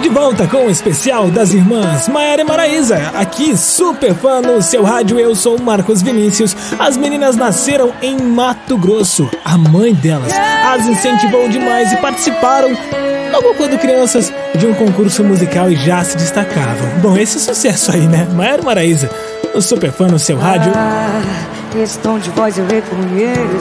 De volta com o especial das irmãs Maiara e Maraísa, aqui super fã no seu rádio. Eu sou o Marcos Vinícius. As meninas nasceram em Mato Grosso. A mãe delas as incentivou demais e participaram, logo quando crianças, de um concurso musical e já se destacavam. Bom, esse sucesso aí, né? Maiara e Maraísa, o super fã no seu rádio. Esse tom de voz eu reconheço.